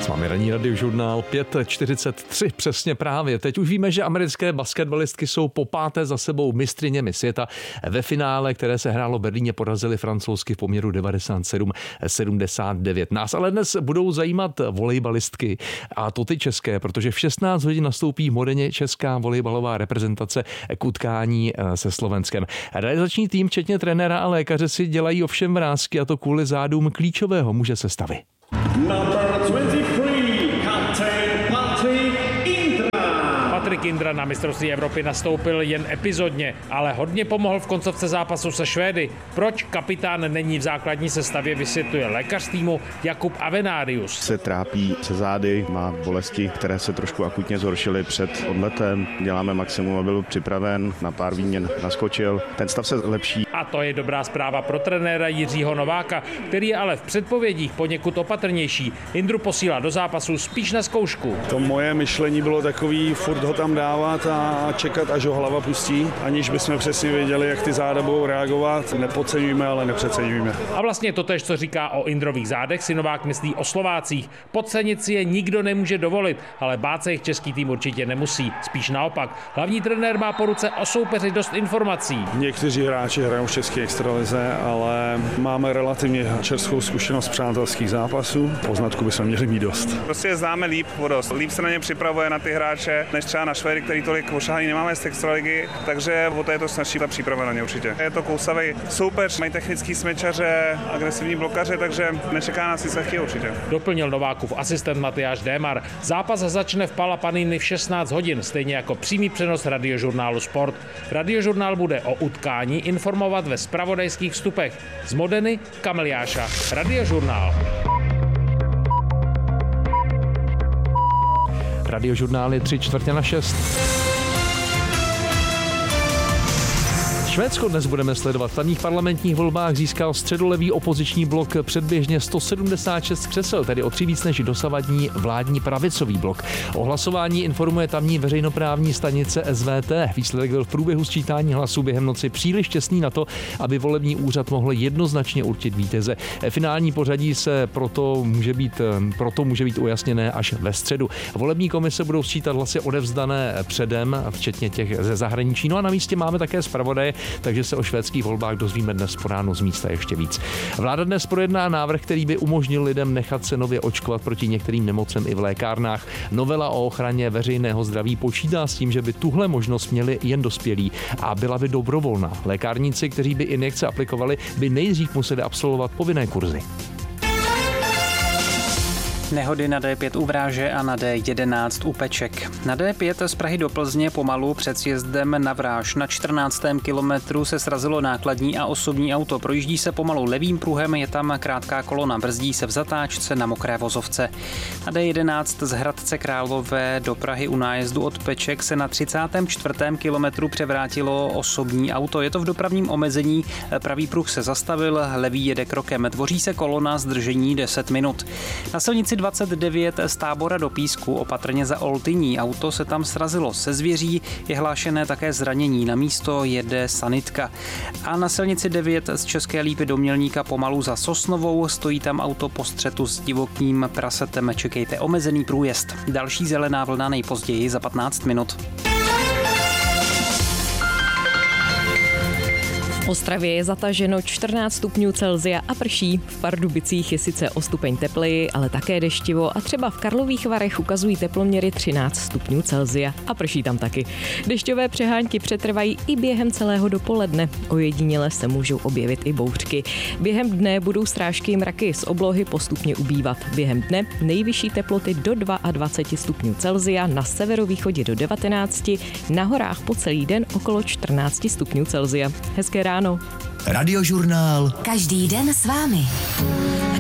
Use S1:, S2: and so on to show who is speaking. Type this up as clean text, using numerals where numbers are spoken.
S1: S vámi ranní radiožurnál 5:43 přesně právě. Teď už víme, že americké basketbalistky jsou po páté za sebou mistryněmi světa. Ve finále, které se hrálo v Berlíně, porazili francouzsky v poměru 97-79. Nás ale dnes budou zajímat volejbalistky, a to ty české, protože v 16 hodin nastoupí v Modeně česká volejbalová reprezentace k utkání se Slovenskem. Realizační tým, včetně trenéra a lékaře, si dělají ovšem vrásky, a to kvůli zádům klíčového muže sestavy.
S2: Patrik Indra na mistrovství Evropy nastoupil jen epizodně, ale hodně pomohl v koncovce zápasu se Švédy. Proč kapitán není v základní sestavě, vysvětluje lékař týmu Jakub Avenarius.
S3: Se trápí se zády, má bolesti, které se trošku akutně zhoršily před odletem. Děláme maximum, aby byl připraven, na pár výměn naskočil. Ten stav se lepší.
S2: A to je dobrá zpráva pro trenéra Jiřího Nováka, který je ale v předpovědích poněkud opatrnější. Indru posílá do zápasu spíš na zkoušku.
S4: To moje myšlení bylo takový, furt ho tam dávat a čekat, až ho hlava pustí, aniž bychom přesně věděli, jak ty záda budou reagovat. Nepodceňujme, ale nepřeceňujme.
S2: A vlastně totéž, co říká o Indrových zádech, si Novák myslí o Slovácích. Podcenit si je nikdo nemůže dovolit, ale bát se jich český tým určitě nemusí. Spíš naopak. Hlavní trenér má po ruce o soupeři dost informací.
S4: Někteří hráči hrajou v české extralize, ale máme relativně čerstvou zkušenost z přátelských zápasů. Poznatku bychom měli mít dost.
S5: Prostě je známe líp, líp se na ně připravuje na ty hráče, než třeba na Švédy, který tolik ošahaný nemáme z extraligy, takže o to je to snazší ta příprava na ně určitě. Je to kousavý soupeř, mají technický smečaře, agresivní blokaře, takže nečeká nás nic lehkého určitě.
S2: Doplnil Novákův asistent Matyáš Démar. Zápas začne v Pala Panini v 16 hodin, stejně jako přímý přenos radiožurnálu Sport. Radiožurnál bude o utkání informovat ve zpravodajských vstupech. Z Modeny Kamil Jáša. Radiožurnál.
S1: Radiožurnál je 5:45. Švédsko dnes budeme sledovat. V tamních parlamentních volbách získal středolevý opoziční blok předběžně 176 křesel, tedy o 3 víc než dosavadní vládní pravicový blok. O hlasování informuje tamní veřejnoprávní stanice SVT. Výsledek byl v průběhu sčítání hlasů během noci příliš těsný na to, aby volební úřad mohl jednoznačně určit vítěze. Finální pořadí se proto může být ujasněné až ve středu. Volební komise budou sčítat hlasy odevzdané předem, včetně těch ze zahraničí. No a na místě máme také zpravodaje, takže se o švédských volbách dozvíme dnes po ránu z místa ještě víc. Vláda dnes projedná návrh, který by umožnil lidem nechat se nově očkovat proti některým nemocem i v lékárnách. Novela o ochraně veřejného zdraví počítá s tím, že by tuhle možnost měli jen dospělí a byla by dobrovolná. Lékárníci, kteří by injekce aplikovali, by nejdřív museli absolvovat povinné kurzy.
S6: Nehody na D5 u Vráže a na D11 u Peček. Na D5 z Prahy do Plzně pomalu před sjezdem na Vráž. Na 14. kilometru se srazilo nákladní a osobní auto. Projíždí se pomalu levým pruhem, je tam krátká kolona, brzdí se v zatáčce na mokré vozovce. Na D11 z Hradce Králové do Prahy u nájezdu od Peček se na 34. kilometru převrátilo osobní auto. Je to v dopravním omezení, pravý pruh se zastavil, levý jede krokem. Tvoří se kolona, zdržení 10 minut. Na silnici 29 z Tábora do Písku opatrně za Oltyní. Auto se tam srazilo se zvěří, je hlášené také zranění. Na místo jede sanitka. A na silnici 9 z České Lípy do Mělníka pomalu za Sosnovou stojí tam auto po střetu s divokým prasetem. Čekejte omezený průjezd. Další zelená vlna nejpozději za 15 minut.
S7: V Ostravě je zataženo 14 stupňů Celsia a prší. V Pardubicích je sice o stupeň tepleji, ale také deštivo a třeba v Karlových Varech ukazují teploměry 13 stupňů Celsia a prší tam taky. Dešťové přehánky přetrvají i během celého dopoledne. Ojediněle se můžou objevit i bouřky. Během dne budou srážky i mraky z oblohy postupně ubývat. Během dne nejvyšší teploty do 22 stupňů Celsia, na severovýchodě do 19, na horách po celý den okolo 14 stupňů Celsia. Hezké ráno.
S8: Radiožurnál.
S9: Každý den s vámi.